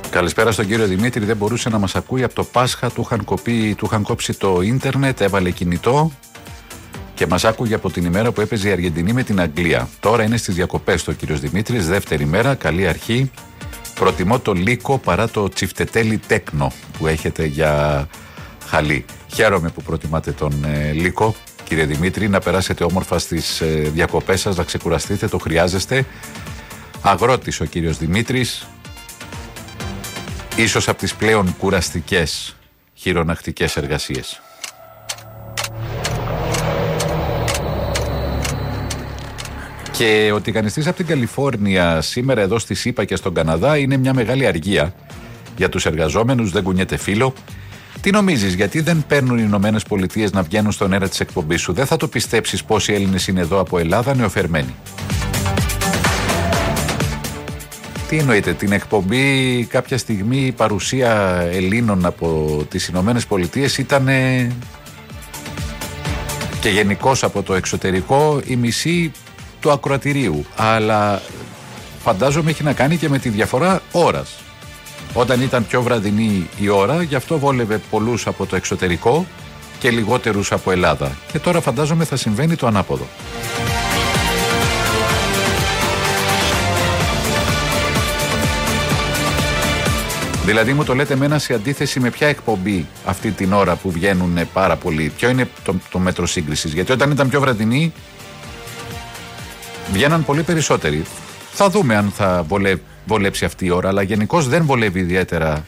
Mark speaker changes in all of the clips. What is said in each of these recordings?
Speaker 1: Καλησπέρα στον κύριο Δημήτρη. Δεν μπορούσε να μας ακούει από το Πάσχα. Του είχαν κόψει το ίντερνετ, έβαλε κινητό και μας άκουγε από την ημέρα που έπαιζε η Αργεντινή με την Αγγλία. Τώρα είναι στις διακοπές ο κύριος Δημήτρης. Δεύτερη μέρα, καλή αρχή. Προτιμώ το Λύκο παρά το τσιφτετέλι τέκνο που έχετε για χαλί. Χαίρομαι που προτιμάτε τον Λύκο, κύριε Δημήτρη. Να περάσετε όμορφα στις διακοπές σας, να ξεκουραστείτε, το χρειάζεστε. Αγρότης ο κύριος Δημήτρης. Ίσως από τις πλέον κουραστικές χειρονακτικές εργασίες. Και ο τηγανιστής από την Καλιφόρνια σήμερα εδώ στη ΣΥΠΑ και στον Καναδά είναι μια μεγάλη αργία για τους εργαζόμενους, δεν κουνιέται φύλλο. Τι νομίζεις, γιατί δεν παίρνουν οι Ηνωμένες Πολιτείες να βγαίνουν στον αέρα της εκπομπής σου? Δεν θα το πιστέψεις πόσοι Έλληνες είναι εδώ από Ελλάδα νεοφερμένοι. Τι εννοείται, την εκπομπή κάποια στιγμή η παρουσία Ελλήνων από τις Ηνωμένες Πολιτείες ήταν και γενικώς από το εξωτερικό η μισή του ακροατηρίου, αλλά φαντάζομαι έχει να κάνει και με τη διαφορά ώρας. Όταν ήταν πιο βραδινή η ώρα, γι' αυτό βόλευε πολλούς από το εξωτερικό και λιγότερους από Ελλάδα. Και τώρα φαντάζομαι θα συμβαίνει το ανάποδο. Δηλαδή μου το λέτε εμένα σε αντίθεση με ποια εκπομπή αυτή την ώρα που βγαίνουν πάρα πολλοί? Ποιο είναι το μέτρο σύγκρισης? Γιατί όταν ήταν πιο βραδινή βγαίναν πολύ περισσότεροι. Θα δούμε αν θα βολέψει αυτή η ώρα, αλλά γενικώς δεν βολεύει ιδιαίτερα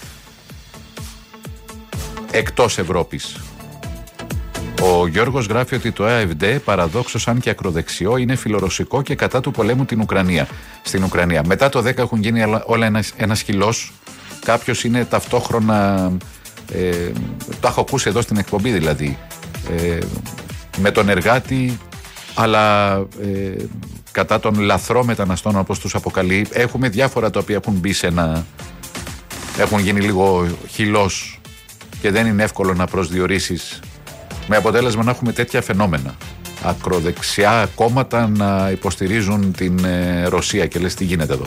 Speaker 1: εκτός Ευρώπης. Ο Γιώργος γράφει ότι το ΑΕΒΔ, παραδόξως αν και ακροδεξιό, είναι φιλορωσικό και κατά του πολέμου στην Ουκρανία. Μετά το 10 έχουν γίνει όλα ένας χυλός. Κάποιος είναι ταυτόχρονα, το έχω ακούσει εδώ στην εκπομπή δηλαδή, με τον εργάτη, αλλά κατά των λαθρό μεταναστών όπως τους αποκαλεί. Έχουμε διάφορα τα οποία έχουν μπει έχουν γίνει λίγο χυλός και δεν είναι εύκολο να προσδιορίσεις, με αποτέλεσμα να έχουμε τέτοια φαινόμενα. Ακροδεξιά κόμματα να υποστηρίζουν την Ρωσία και λες τι γίνεται εδώ.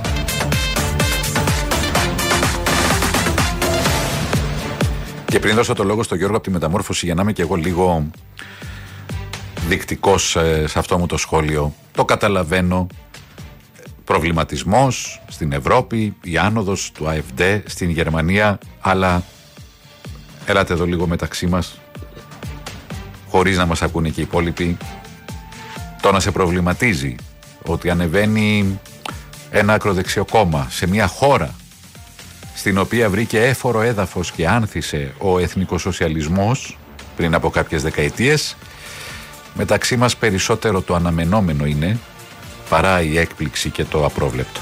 Speaker 1: Και πριν δώσω το λόγο στον Γιώργο από τη Μεταμόρφωση, για να είμαι και εγώ λίγο δεικτικός σε αυτό μου το σχόλιο, το καταλαβαίνω. Προβληματισμός στην Ευρώπη, η άνοδος του ΑΕΒΔ στην Γερμανία, αλλά έλατε εδώ λίγο μεταξύ μας, χωρίς να μας ακούνε και οι υπόλοιποι. Το να σε προβληματίζει ότι ανεβαίνει ένα ακροδεξιό κόμμα σε μια χώρα στην οποία βρήκε έφορο έδαφος και άνθησε ο εθνικοσοσιαλισμός πριν από κάποιες δεκαετίες, μεταξύ μας περισσότερο το αναμενόμενο είναι παρά η έκπληξη και το απρόβλεπτο.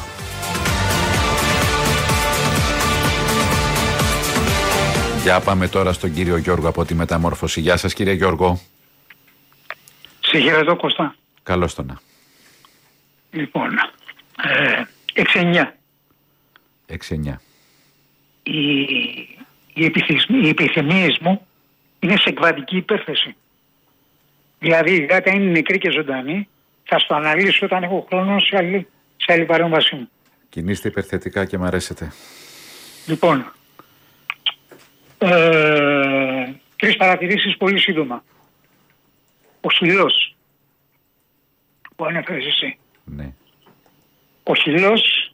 Speaker 1: Για πάμε τώρα στον κύριο Γιώργο από τη Μεταμόρφωση. Γεια σας κύριε Γιώργο.
Speaker 2: Σε χαιρετώ Κωστά.
Speaker 1: Καλώς το να.
Speaker 2: Λοιπόν, 6-9.
Speaker 1: 6-9.
Speaker 2: Οι επιθυμίες μου είναι σε κβαντική υπέρθεση. Δηλαδή η γάτα είναι νεκρή και ζωντανή. Θα στο αναλύσω όταν έχω χρόνο σε άλλη παρέμβασή μου.
Speaker 1: Κινείστε υπερθετικά και μ' αρέσετε.
Speaker 2: Λοιπόν, 3 παρατηρήσεις πολύ σύντομα. Ο χυλός που ανέφερες εσύ.
Speaker 1: Ναι.
Speaker 2: Ο χυλός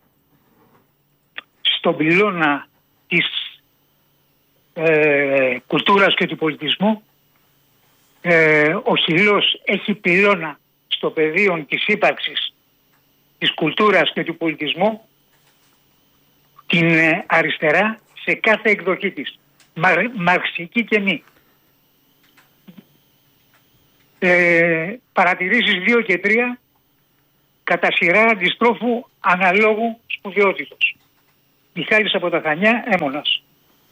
Speaker 2: στον πυλώνα της κουλτούρας και του πολιτισμού, ο χυλός έχει πυλώνα στο πεδίο της ύπαρξης της κουλτούρας και του πολιτισμού την αριστερά σε κάθε εκδοχή της, μαρξική και μη. Παρατηρήσεις 2 και 3 κατά σειρά αντιστρόφου αναλόγου σπουδαιότητος. Μιχάλης από τα Χανιά, Έμονας.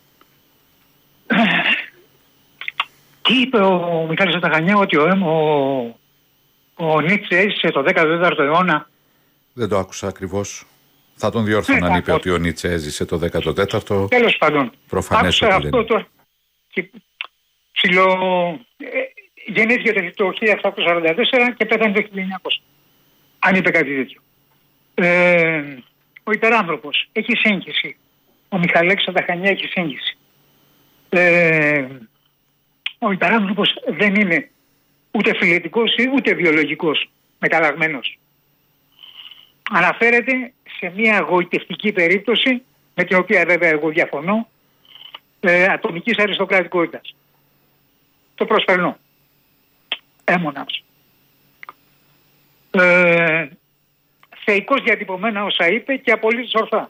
Speaker 2: Τι είπε ο Μιχάλης από τα Χανιά? Ότι ο Νίτσε έζησε το 14ο αιώνα. Δεν
Speaker 1: το άκουσα ακριβώς. Θα τον διόρθωνα αν είπε ότι ο Νίτσε έζησε το 14ο.
Speaker 2: Τέλος πάντων.
Speaker 1: Προφανές ότι
Speaker 2: αυτό το γεννήθηκε το 1844 και πέθανε το 1900. Αν είπε κάτι τέτοιο. ο υπεράνθρωπος έχει σύγχυση. Ο Μιχαλέξης από τα Χανιά έχει σύγχυση. Ο υπεράνθρωπος δεν είναι ούτε φιλετικός ούτε βιολογικός μεταλλαγμένος. Αναφέρεται σε μια εγωιτευτική περίπτωση, με την οποία βέβαια εγώ διαφωνώ, ατομικής αριστοκρατικότητας. Το προσπερνώ. Έμονας. Θεϊκώς διατυπωμένα όσα είπε και απολύτως ορθά.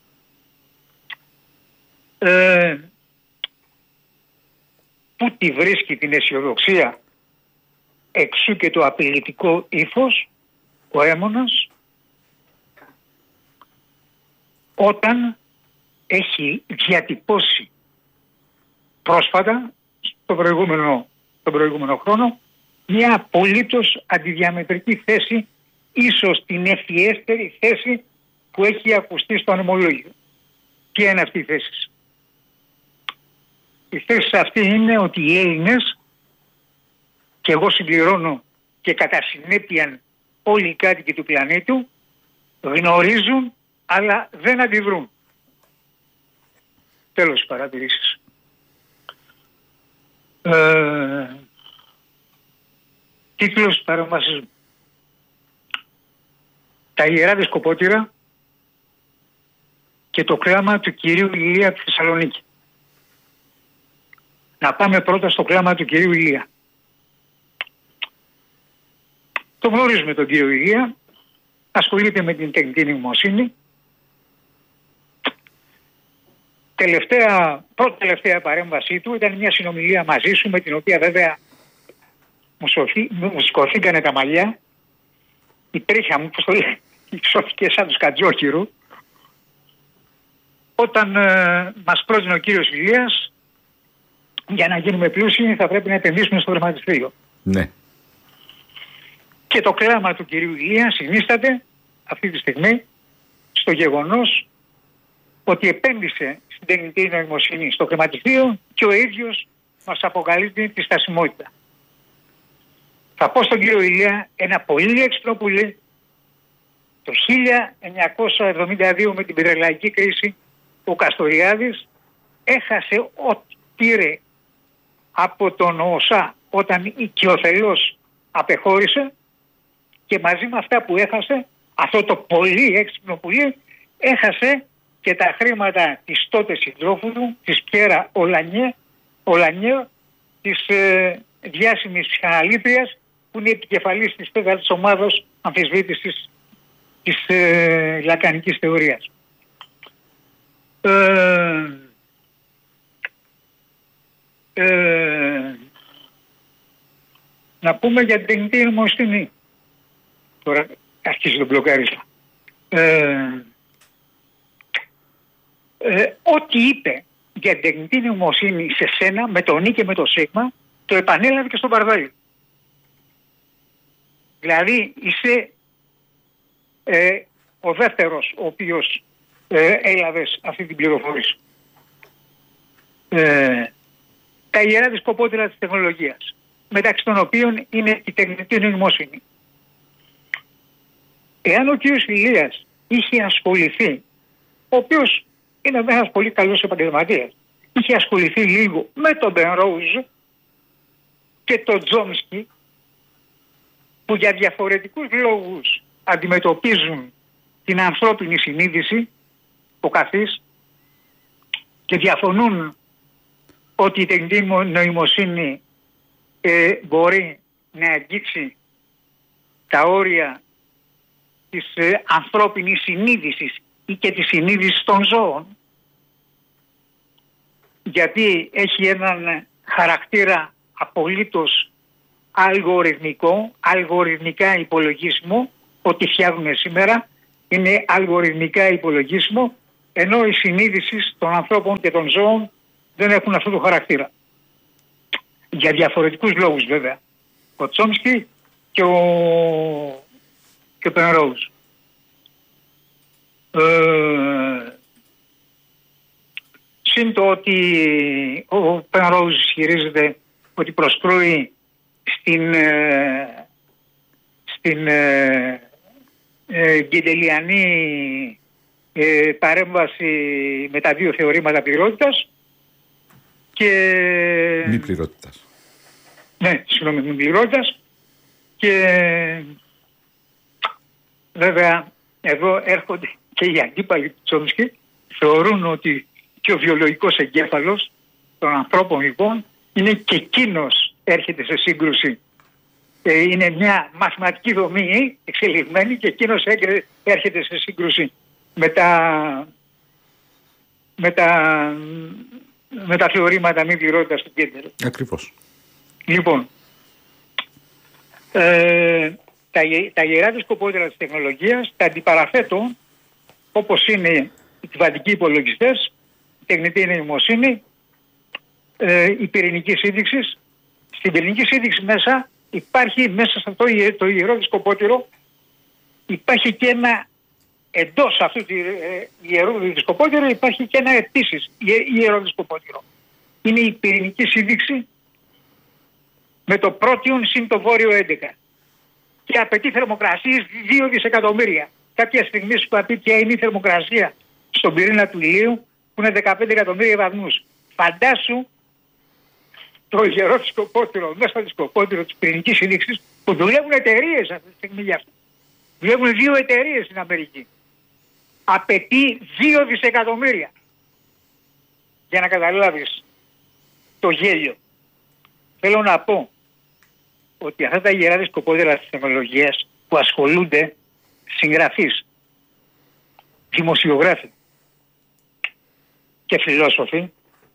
Speaker 2: Πού τη βρίσκει την αισιοδοξία, εξού και το απειλητικό ύφος, ο Έμονας, όταν έχει διατυπώσει πρόσφατα, τον προηγούμενο χρόνο, μια απολύτως αντιδιαμετρική θέση, ίσως την ευφιέστερη θέση που έχει ακουστεί στο ανεμολόγιο. Ποια είναι αυτή η θέση? Η θέση αυτή είναι ότι οι Έλληνες, και εγώ συμπληρώνω και κατά συνέπεια όλοι οι κάτοικοι του πλανήτου, γνωρίζουν αλλά δεν αντιδρούν. Τέλος της παρατηρήσεις. Τίτλος παρέμβασης μου. Τα Ιερά Δισκοπότηρα και το κλάμα του κυρίου Ηλία από τη Θεσσαλονίκη. Να πάμε πρώτα στο κλάμα του κυρίου Ηλία. Το γνωρίζουμε τον κύριο Ηλία, ασχολείται με την τεχνητή νοημοσύνη. Πρώτη τελευταία παρέμβασή του ήταν μια συνομιλία μαζί σου, με την οποία βέβαια μου σκοθήκανε τα μαλλιά. Η τρίχα μου, πώς το λέει, σώθηκε σαν του Σκατζόχυρου, όταν μας πρότεινε ο κύριος Ηλίας, για να γίνουμε πλούσιοι θα πρέπει να επενδύσουμε στο χρηματιστήριο. Ναι. Και το κλάμα του κυρίου Ηλία συνίσταται αυτή τη στιγμή στο γεγονός ότι επένδυσε στην τεχνητή νοημοσύνη στο χρηματιστήριο και ο ίδιος μας αποκαλύπτει τη στασιμότητα. Θα πω στον κύριο Ηλία ένα πολύ έξυπνο πουλί. Το 1972 με την πετρελαϊκή κρίση, ο Καστοριάδης έχασε ό,τι πήρε από τον ΟΣΑ όταν η Κιοθελός απεχώρησε, και μαζί με αυτά που έχασε, αυτό το πολύ έξυπνο πουλί, έχασε και τα χρήματα της τότε συντρόφου του, της Πιέρα Ολανιέ, της διάσημης ψυχαναλήτριας, που είναι επικεφαλής της τέταρτης ομάδος αμφισβήτησης της λακανικής θεωρίας. Να πούμε για την τεχνητή νοημοσύνη. Τώρα αρχίζει το μπλοκάρισμα. Ό,τι είπε για την τεχνητή νοημοσύνη σε σένα, με τον Νι και με το Σίγμα, το επανέλαβε και στον Παρδάλη. Δηλαδή είσαι ο δεύτερος ο οποίος έλαβες αυτή την πληροφόρηση. Τα Ιερά Δισκοπότηρα της τεχνολογίας, μεταξύ των οποίων είναι η τεχνητή νοημοσύνη. Εάν ο κ. Ηλίας είχε ασχοληθεί, ο οποίος είναι ένας πολύ καλός επαγγελματίας, είχε ασχοληθεί λίγο με τον Μπενρόουζ και τον Τζόμσκι, που για διαφορετικούς λόγους αντιμετωπίζουν την ανθρώπινη συνείδηση, ο καθής, και διαφωνούν ότι η τεχνητή νοημοσύνη μπορεί να αγγίξει τα όρια της ανθρώπινης συνείδησης ή και της συνείδησης των ζώων, γιατί έχει έναν χαρακτήρα απολύτως αλγοριθμικά υπολογίσιμο. Ό,τι φτιάχνουν σήμερα είναι αλγοριθμικά υπολογίσιμο, ενώ η συνείδηση των ανθρώπων και των ζώων δεν έχουν αυτό το χαρακτήρα. Για διαφορετικούς λόγους βέβαια. Ο Τσόμσκι και ο Πενρόουζ. Συν το ότι ο Πενρόουζ ισχυρίζεται ότι προσκρούει στην γκεντελιανή παρέμβαση με τα δύο θεωρήματα πληρότητας και...
Speaker 1: Μη πληρότητας.
Speaker 2: Ναι, συγγνώμη, μη πληρότητας. Και βέβαια εδώ έρχονται και οι αντίπαλοι του Τσόμσκι, θεωρούν ότι και ο βιολογικός εγκέφαλος των ανθρώπων λοιπόν είναι και εκείνος έρχεται σε σύγκρουση. Είναι μια μαθηματική δομή εξελιγμένη και εκείνος έρχεται σε σύγκρουση με τα θεωρήματα μη πληρότητας του Κέντερ.
Speaker 1: Ακριβώς.
Speaker 2: Λοιπόν, τα ιερά δισκοπότηρα της τεχνολογίας τα αντιπαραθέτω όπως είναι οι κυβαντικοί υπολογιστές, η τεχνητή νοημοσύνη, η πυρηνική σύνδεξη. Στην πυρηνική σύνδεξη μέσα υπάρχει, μέσα σε αυτό το ιερό δισκοπότηρο, υπάρχει και ένα, εντός αυτού του ιερού δισκοπότηρου υπάρχει και ένα επίσης ιερό δισκοπότηρο. Είναι η πυρηνική σύνδεξη με το πρότιον συν το βόρειο 11 και απαιτεί θερμοκρασίες 2 δισεκατομμύρια. Κάποια στιγμή σου θα πει ποια είναι η θερμοκρασία στον πυρήνα του ηλίου που είναι 15 εκατομμύρια βαθμούς. Φαντάσου το ιερό δισκοπότηρο, μέσα στο δισκοπότηρο της πυρηνικής σύνδεξης που δουλεύουν εταιρείες αυτή τη στιγμή για αυτό. Δουλεύουν 2 εταιρείες στην Αμερική. Απαιτεί 2 δισεκατομμύρια. Για να καταλάβεις το γέλιο. Θέλω να πω ότι αυτά τα ιερά δισκοπότηρα της τεχνολογίας που ασχολούνται συγγραφείς, δημοσιογράφοι και φιλόσοφοι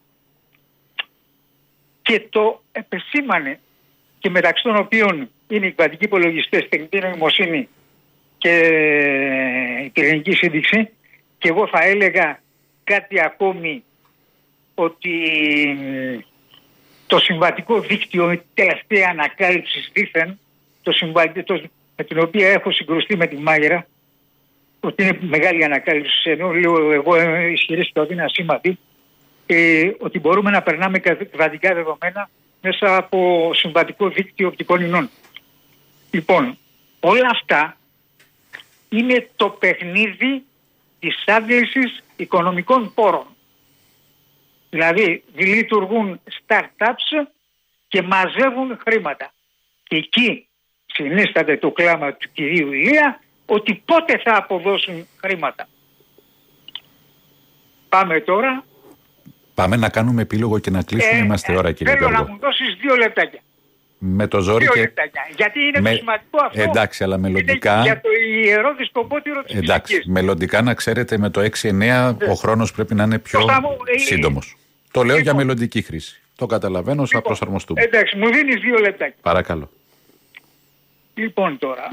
Speaker 2: και το επεσήμανε και μεταξύ των οποίων είναι οι κβαντικοί υπολογιστές, τεχνητή νοημοσύνη και η πυρηνική σύνδεξη, και εγώ θα έλεγα κάτι ακόμη, ότι το συμβατικό δίκτυο, η τελευταία ανακάλυψη δήθεν, με την οποία έχω συγκρουστεί με τη Μάγερα, ότι είναι μεγάλη ανακάλυψη, ενώ λέω εγώ ισχυρίστηκα ότι είναι ασήμαντη, ότι μπορούμε να περνάμε κβαντικά δεδομένα μέσα από συμβατικό δίκτυο οπτικών ινών. Λοιπόν, όλα αυτά είναι το παιχνίδι της άντλησης οικονομικών πόρων. Δηλαδή λειτουργούν startups και μαζεύουν χρήματα. Και εκεί συνίσταται το κλάμα του κυρίου Ηλία, ότι πότε θα αποδώσουν χρήματα. Πάμε τώρα.
Speaker 1: Πάμε να κάνουμε επίλογο και να κλείσουμε. Είμαστε ώρα, κύριε Γιώργο.
Speaker 2: Θέλω να μου δώσεις 2 λεπτάκια.
Speaker 1: Με το ζόρι
Speaker 2: 2
Speaker 1: και...
Speaker 2: λεπτάκια. Γιατί είναι το σημαντικό αυτό.
Speaker 1: Εντάξει, αλλά μελλοντικά...
Speaker 2: Για το ιερό δισκοπότηρο της φυσικής.
Speaker 1: Μελλοντικά να ξέρετε, με το 6-9 ο χρόνος πρέπει να είναι πιο σύντομος. Το λέω για μελλοντική χρήση. Το καταλαβαίνω, θα προσαρμοστούμε.
Speaker 2: Εντάξει, μου δίνεις 2 λεπτάκια.
Speaker 1: Παρακαλώ.
Speaker 2: Λοιπόν τώρα...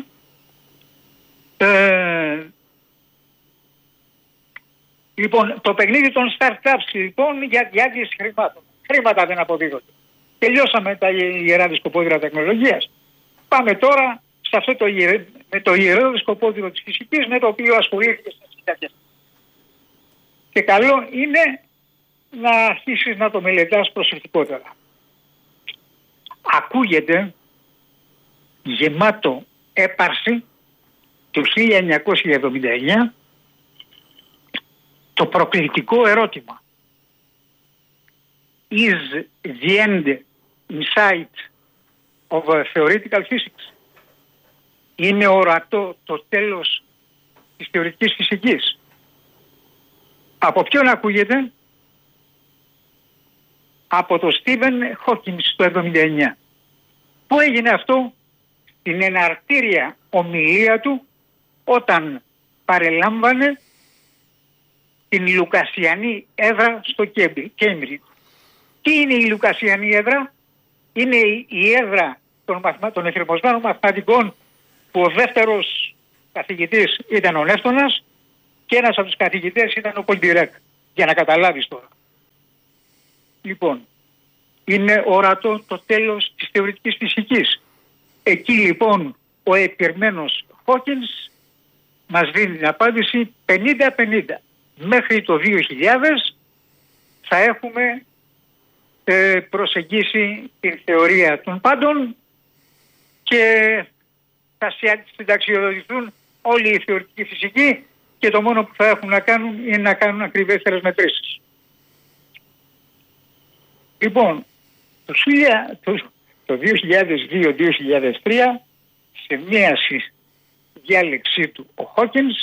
Speaker 2: Λοιπόν, το παιχνίδι των startups λοιπόν για διάδυση χρημάτων. Χρήματα δεν αποδίδονται. Τελειώσαμε τα ιερά δισκοπότηρα τεχνολογίας. Πάμε τώρα σε αυτό με το ιερό δισκοπότηρο της φυσικής, με το οποίο ασχολήθηκε στα συνταγές. Και καλό είναι να αρχίσεις να το μελετάς προσεκτικότερα. Ακούγεται γεμάτο έπαρση του 1979 το προκλητικό ερώτημα. Is the end in sight of theoretical physics? Είναι ορατό το τέλος της θεωρητικής φυσικής? Από ποιον ακούγεται? Από το Στίβεν Χόκινς το 1979. Πού έγινε αυτό? Στην εναρτήρια ομιλία του όταν παρελάμβανε την Λουκασιανή έδρα στο Κέμπριτζ. Τι είναι η Λουκασιανή έδρα? Είναι η έδρα των εφηρμοσμένων μαθηματικών που ο δεύτερος καθηγητής ήταν ο Νεύτωνας και ένας από τους καθηγητές ήταν ο Πολντιρέκ. Για να καταλάβεις τώρα. Λοιπόν, είναι ορατό το τέλος της θεωρητικής φυσικής. Εκεί λοιπόν ο επιρμένος Χόκινς μας δίνει την απάντηση 50-50. Μέχρι το 2000 θα έχουμε προσεγγίσει την θεωρία των πάντων και θα συνταξιοδοτηθούν όλοι οι θεωρητικοί φυσικοί και το μόνο που θα έχουν να κάνουν είναι να κάνουν ακριβέστερες μετρήσεις. Λοιπόν, το 2002-2003 σε μία διάλεξή του ο Χόκινς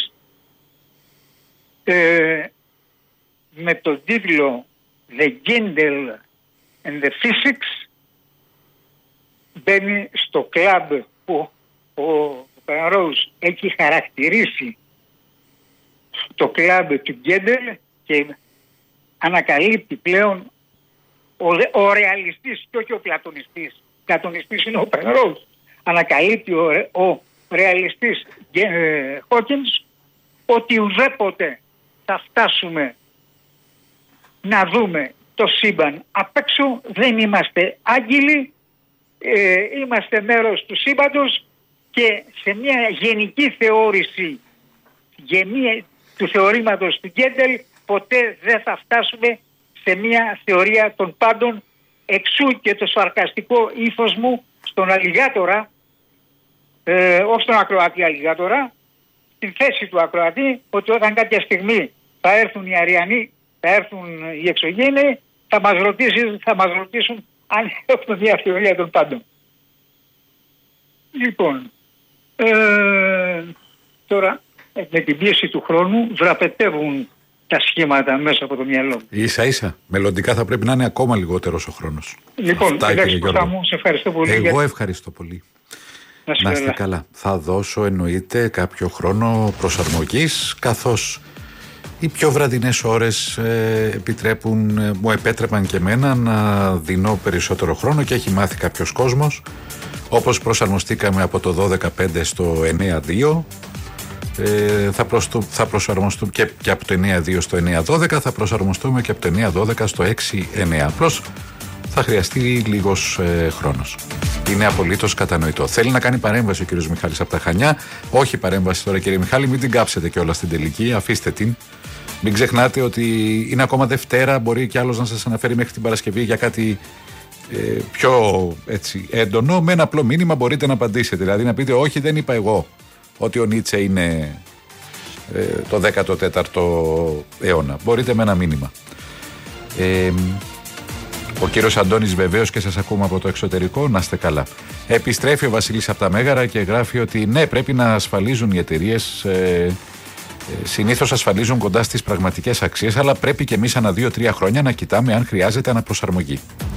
Speaker 2: με τον τίτλο The Gödel and the Physics μπαίνει στο κλαμπ που ο Penrose έχει χαρακτηρίσει το κλαμπ του Gödel και ανακαλύπτει πλέον ο ρεαλιστής και όχι ο πλατωνιστής. Πλατωνιστής είναι ο Penrose. Ανακαλύπτει ο ρεαλιστής Hawkins ότι ουδέποτε θα φτάσουμε να δούμε το σύμπαν απ' έξω. Δεν είμαστε άγγελοι, είμαστε μέρος του σύμπαντος και σε μια γενική θεώρηση του θεωρήματος του Gödel ποτέ δεν θα φτάσουμε σε μια θεωρία των πάντων. Εξού και το σαρκαστικό ύφος μου στον αλιγάτορα, όχι στον ακροατή αλιγάτορα, στην θέση του ακροατή, ότι όταν κάποια στιγμή θα έρθουν οι Αριανοί, θα έρθουν οι εξωγήινοι, θα μας ρωτήσουν αν έχουμε μια θεωρία των πάντων. Λοιπόν, τώρα με την πίεση του χρόνου δραπετεύουν τα σχήματα μέσα από το μυαλό μου.
Speaker 1: Ίσα ίσα. Μελλοντικά θα πρέπει να είναι ακόμα λιγότερος ο χρόνος.
Speaker 2: Λοιπόν, εντάξει, σε ευχαριστώ πολύ.
Speaker 1: Εγώ ευχαριστώ πολύ. Να είστε καλά. Θα δώσω εννοείται κάποιο χρόνο προσαρμογής, καθώς οι πιο βραδινές ώρες μου επέτρεπαν και εμένα να δίνω περισσότερο χρόνο και έχει μάθει κάποιος κόσμος. Όπως προσαρμοστήκαμε από το 12-5 στο 9-2, θα προσαρμοστούμε και από το 9-2 στο 9-12, θα προσαρμοστούμε και από το 9-12 στο 6-9. Απλώς θα χρειαστεί λίγος χρόνος. Είναι απολύτως κατανοητό. Θέλει να κάνει παρέμβαση ο κύριος Μιχάλης από τα Χανιά. Όχι παρέμβαση τώρα, κύριε Μιχάλη, μην την κάψετε κιόλας στην τελική, αφήστε την. Μην ξεχνάτε ότι είναι ακόμα Δευτέρα, μπορεί κι άλλος να σας αναφέρει μέχρι την Παρασκευή για κάτι πιο έτσι, έντονο. Με ένα απλό μήνυμα μπορείτε να απαντήσετε. Δηλαδή να πείτε, όχι, δεν είπα εγώ ότι ο Νίτσε είναι το 14ο αιώνα. Μπορείτε με ένα μήνυμα. Ο κύριος Αντώνης βεβαίως και σας ακούμε από το εξωτερικό, να είστε καλά. Επιστρέφει ο Βασίλης από τα Μέγαρα και γράφει ότι ναι, πρέπει να ασφαλίζουν οι εταιρείες, συνήθως ασφαλίζουν κοντά στις πραγματικές αξίες, αλλά πρέπει και εμείς ανά 2-3 χρόνια να κοιτάμε αν χρειάζεται αναπροσαρμογή.